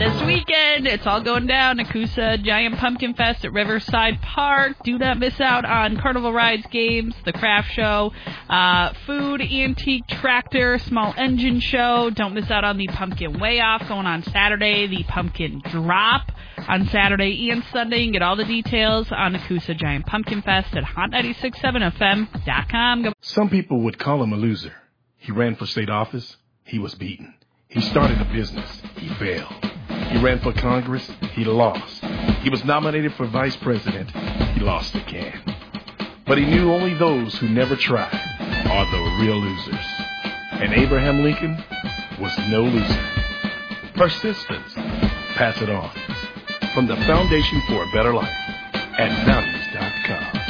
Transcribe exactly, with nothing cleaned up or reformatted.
this weekend. It's all going down. Nakusa Giant Pumpkin Fest at Riverside Park. Do not miss out on Carnival Rides games, the craft show, uh, food, antique tractor, small engine show. Don't miss out on the Pumpkin Way Off going on Saturday, the Pumpkin Drop on Saturday and Sunday. You can get all the details on Nakusa Giant Pumpkin Fest at hot ninety-six point seven F M dot com. Some people would call him a loser. He ran for state office. He was beaten. He started a business. He failed. He ran for Congress. He lost. He was nominated for vice president. He lost again. But he knew only those who never tried are the real losers. And Abraham Lincoln was no loser. Persistence. Pass it on. From the Foundation for a Better Life at Values